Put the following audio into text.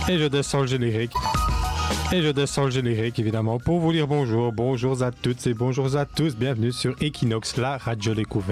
Et je descends le générique. Et je descends le générique, évidemment, pour vous dire bonjour. Bonjour à toutes et bonjour à tous. Bienvenue sur Equinox, la radio découverte.